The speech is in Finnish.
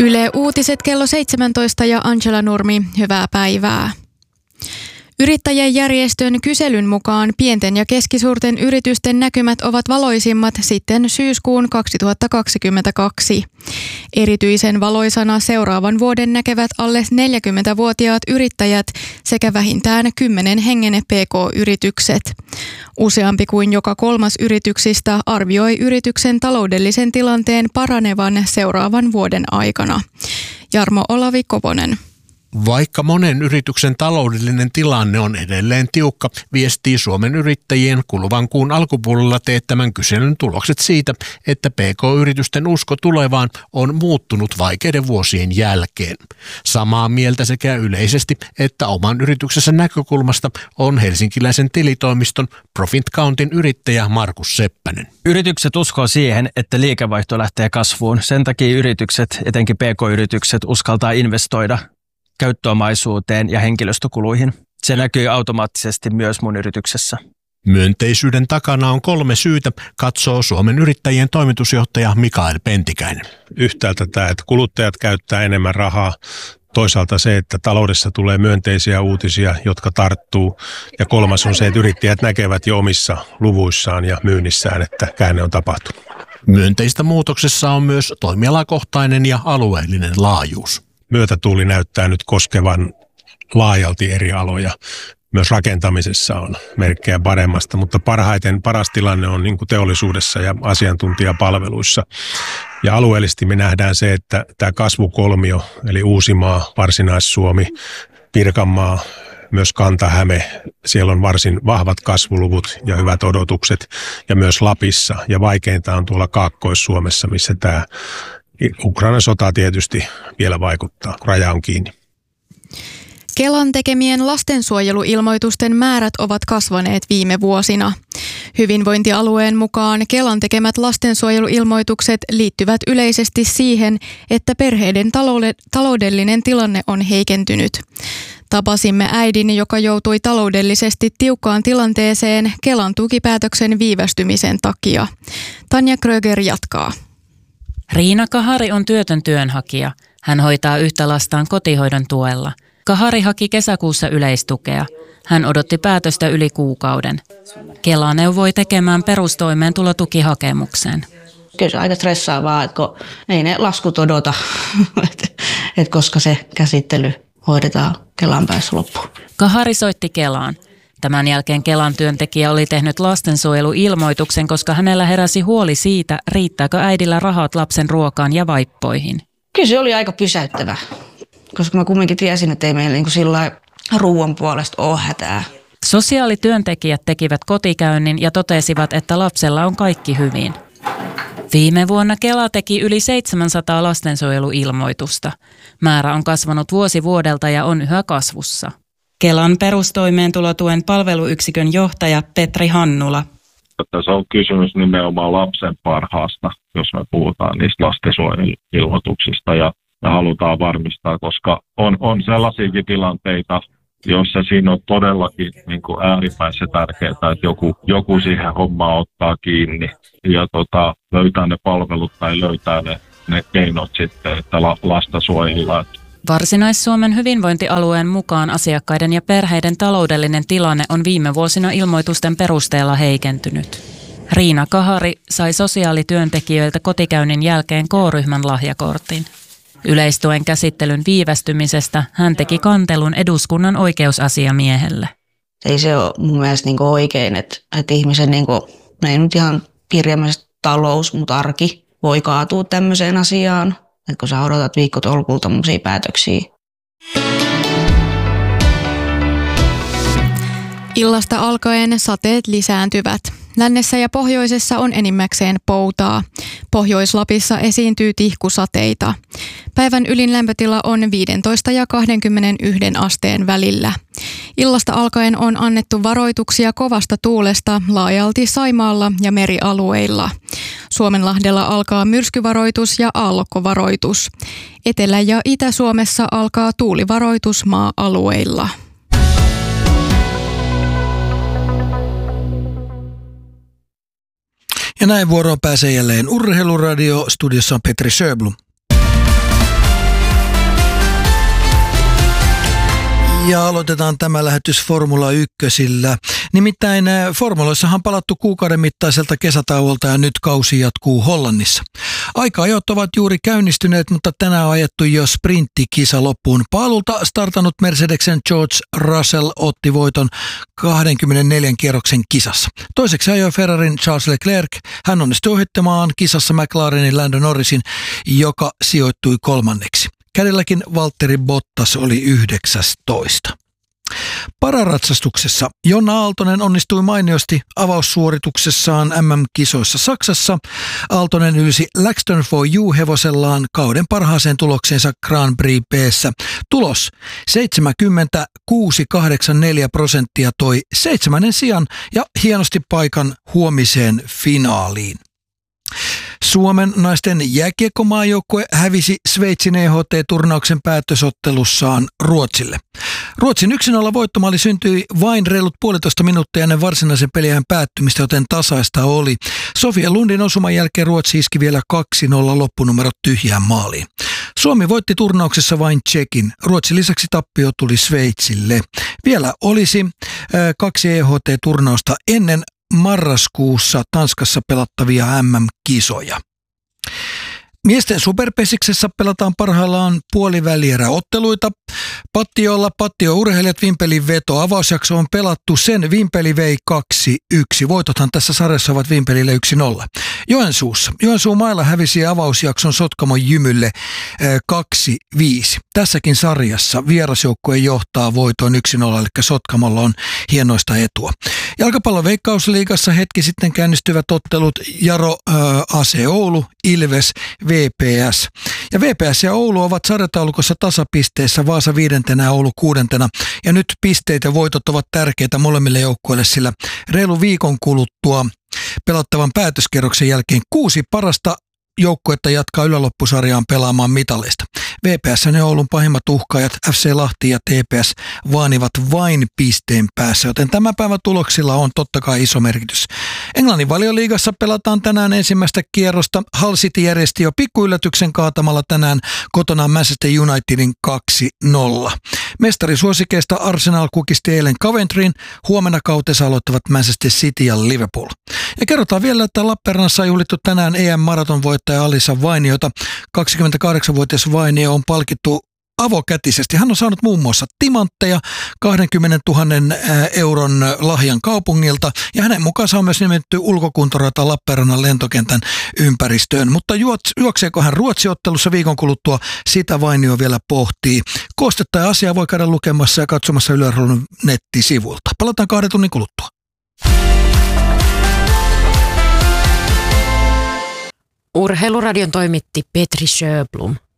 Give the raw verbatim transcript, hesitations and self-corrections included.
Yle Uutiset kello seitsemäntoista ja Angela Nurmi, hyvää päivää. Yrittäjien järjestön kyselyn mukaan pienten ja keskisuurten yritysten näkymät ovat valoisimmat sitten syyskuun kaksituhattakaksikymmentäkaksi. Erityisen valoisana seuraavan vuoden näkevät alle neljäkymmentävuotiaat yrittäjät sekä vähintään kymmenen hengen P K-yritykset. Useampi kuin joka kolmas yrityksistä arvioi yrityksen taloudellisen tilanteen paranevan seuraavan vuoden aikana. Jarmo Olavi Koponen. Vaikka monen yrityksen taloudellinen tilanne on edelleen tiukka, viestii Suomen Yrittäjien kuluvan kuun alkupuolella teettämän kyselyn tulokset siitä, että P K-yritysten usko tulevaan on muuttunut vaikeiden vuosien jälkeen. Samaa mieltä sekä yleisesti että oman yrityksensä näkökulmasta on helsinkiläisen tilitoimiston Profit Countin yrittäjä Markus Seppänen. Yritykset uskoo siihen, että liikevaihto lähtee kasvuun. Sen takia yritykset, etenkin P K-yritykset, uskaltaa investoida käyttöomaisuuteen ja henkilöstökuluihin. Se näkyy automaattisesti myös mun yrityksessä. Myönteisyyden takana on kolme syytä, katsoo Suomen Yrittäjien toimitusjohtaja Mikael Pentikäinen. Yhtäältä tämä, että kuluttajat käyttää enemmän rahaa. Toisaalta se, että taloudessa tulee myönteisiä uutisia, jotka tarttuu. Ja kolmas on se, että yrittäjät näkevät jo omissa luvuissaan ja myynnissään, että käänne on tapahtunut. Myönteistä muutoksessa on myös toimialakohtainen ja alueellinen laajuus. Myötätuuli näyttää nyt koskevan laajalti eri aloja. Myös rakentamisessa on merkkejä paremmasta, mutta parhaiten paras tilanne on niin kuin teollisuudessa ja asiantuntijapalveluissa. Ja alueellisesti me nähdään se, että tämä kasvukolmio, eli Uusimaa, Varsinais-Suomi, Pirkanmaa, myös Kanta-Häme, siellä on varsin vahvat kasvuluvut ja hyvät odotukset, ja myös Lapissa. Ja vaikeinta on tuolla Kaakkois-Suomessa, missä tämä Ukrainan sota tietysti vielä vaikuttaa, kun raja on kiinni. Kelan tekemien lastensuojeluilmoitusten määrät ovat kasvaneet viime vuosina. Hyvinvointialueen mukaan Kelan tekemät lastensuojeluilmoitukset liittyvät yleisesti siihen, että perheiden taloudellinen tilanne on heikentynyt. Tapasimme äidin, joka joutui taloudellisesti tiukkaan tilanteeseen Kelan tukipäätöksen viivästymisen takia. Tanja Kröger jatkaa. Riina Kahari on työtön työnhakija. Hän hoitaa yhtä lastaan kotihoidon tuella. Kahari haki kesäkuussa yleistukea. Hän odotti päätöstä yli kuukauden. Kela neuvoi tekemään perustoimeentulotukihakemuksen. Kyllä se aika stressaavaa, että kun ei ne laskut odota, että koska se käsittely hoidetaan Kelan päässä loppuun. Kahari soitti Kelaan. Tämän jälkeen Kelan työntekijä oli tehnyt lastensuojeluilmoituksen, koska hänellä heräsi huoli siitä, riittääkö äidillä rahat lapsen ruokaan ja vaippoihin. Kyllä se oli aika pysäyttävä, koska mä kumminkin tiesin, että ei meillä niin sillä ruoan puolesta ole hätää. Sosiaalityöntekijät tekivät kotikäynnin ja totesivat, että lapsella on kaikki hyvin. Viime vuonna Kela teki yli seitsemänsataa lastensuojeluilmoitusta. Määrä on kasvanut vuosi vuodelta ja on yhä kasvussa. Kelan perustoimeentulotuen palveluyksikön johtaja Petri Hannula. Tässä on kysymys nimenomaan lapsen parhaasta, jos me puhutaan niistä lastensuojeluilmoituksista ja me halutaan varmistaa, koska on, on sellaisiakin tilanteita, joissa siinä on todellakin niin kuin äärimmäisen tärkeää, että joku, joku siihen hommaan ottaa kiinni ja tota, löytää ne palvelut tai löytää ne, ne keinot sitten, että la, lasta suojellaan. Varsinais-Suomen hyvinvointialueen mukaan asiakkaiden ja perheiden taloudellinen tilanne on viime vuosina ilmoitusten perusteella heikentynyt. Riina Kahari sai sosiaalityöntekijöiltä kotikäynnin jälkeen K-ryhmän lahjakortin. Yleistuen käsittelyn viivästymisestä hän teki kantelun eduskunnan oikeusasiamiehelle. Ei se ole mun mielestä niin oikein, että, että ihmisen, niin kuin, ei nyt ihan kirjaimellisesti talous, mutta arki voi kaatua tämmöiseen asiaan. Että kun sä odotat viikkotolkulta tämmöisiä päätöksiä. Illasta alkaen sateet lisääntyvät. Lännessä ja pohjoisessa on enimmäkseen poutaa. Pohjois-Lapissa esiintyy tihkusateita. Päivän ylin lämpötila on viisitoista ja kaksikymmentäyksi asteen välillä. Illasta alkaen on annettu varoituksia kovasta tuulesta laajalti Saimaalla ja merialueilla. Suomenlahdella alkaa myrskyvaroitus ja aallokkovaroitus. Etelä- ja Itä-Suomessa alkaa tuulivaroitus maa-alueilla. Ja näin vuoroon pääsee jälleen Urheiluradio. Studiossa on Petri Sjöblom. Ja aloitetaan tämä lähetys Formula ykkösillä. Nimittäin formuloissahan palattu kuukauden mittaiselta kesätauolta ja nyt kausi jatkuu Hollannissa. Aika-ajot ovat juuri käynnistyneet, mutta tänään on ajettu jo sprinttikisa loppuun. Paalulta startannut Mercedesen George Russell otti voiton kaksikymmentäneljä kierroksen kisassa. Toiseksi ajoi Ferrarin Charles Leclerc. Hän onnistui ohittamaan kisassa McLarenin Lando Norrisin, joka sijoittui kolmanneksi. Cadillacin Valtteri Bottas oli yhdeksästoista. Pararatsastuksessa Jonna Aaltonen onnistui mainiosti avaussuorituksessaan M M-kisoissa Saksassa. Aaltonen ylsi Laxton for You-hevosellaan kauden parhaaseen tulokseensa Grand Prix B:ssä. Tulos seitsemänkymmentäkuusi pilkku kahdeksankymmentäneljä prosenttia toi seitsemännen sijan ja hienosti paikan huomiseen finaaliin. Suomen naisten jääkiekkomaajoukkue hävisi Sveitsin E H T-turnauksen päätösottelussaan Ruotsille. Ruotsin yksi nolla voittomaali syntyi vain reilut puolitoista minuuttia ennen varsinaisen peliajan päättymistä, joten tasaista oli. Sofia Lundin osuman jälkeen Ruotsi iski vielä kaksi nolla loppunumerot tyhjään maaliin. Suomi voitti turnauksessa vain Tšekin. Ruotsin lisäksi tappio tuli Sveitsille. Vielä olisi äh, kaksi E H T-turnausta ennen marraskuussa Tanskassa pelattavia M M-kisoja. Miesten superpesiksessä pelataan parhaillaan puolivälieräotteluita. Pattiolla Pattio-urheilijat Vimpelin veto. Avausjakso on pelattu, sen Vimpeli vei kaksi yksi. Voitothan tässä sarjassa ovat Vimpelille yksi nolla. Joensuussa. Joensuu mailla hävisi avausjakson Sotkamon Jymylle kaksi viisi. Tässäkin sarjassa vierasjoukkue johtaa voitoon yksi nolla, eli Sotkamolla on hienoista etua. Jalkapallon Veikkausliigassa hetki sitten käynnistyvät ottelut Jaro A C Oulu, Ilves, V P S. Ja V P S ja Oulu ovat sarjataulukossa tasapisteessä, Vaasa viidentenä ja Oulu kuudentena. Ja nyt pisteet ja voitot ovat tärkeitä molemmille joukkueille, sillä reilu viikon kuluttua pelattavan päätöskerroksen jälkeen kuusi parasta joukkuetta jatkaa yläloppusarjaan pelaamaan mitaleista. V P S ja Oulun pahimmat uhkaajat F C Lahti ja T P S vaanivat vain pisteen päässä, joten tämän päivän tuloksilla on totta kai iso merkitys. Englannin Valioliigassa pelataan tänään ensimmäistä kierrosta. Hull City järjesti jo pikkuyllätyksen kaatamalla tänään kotona Manchester Unitedin kaksi nolla. Mestarisuosikeista Arsenal kukisti eilen Coventryn, huomenna kautensa aloittavat Manchester City ja Liverpool. Ja kerrotaan vielä, että Lappeenrannassa on juhlittu tänään E M-maratonvoittaja Alisa Vainiota. kaksikymmentäkahdeksanvuotias Vainio on palkittu avokätisesti. Hän on saanut muun muassa timantteja, kaksikymmentätuhatta euron lahjan kaupungilta ja hänen mukaansa on myös nimetty ulkokuntorata Lappeenrannan lentokentän ympäristöön. Mutta juokseeko hän Ruotsi-ottelussa viikon kuluttua, sitä Vainio vielä pohtii. Koostetta ja asiaa voi käydä lukemassa ja katsomassa Yle Areenan nettisivuilta. Palataan kahden tunnin kuluttua. Urheiluradion toimitti Petri Sjöblom.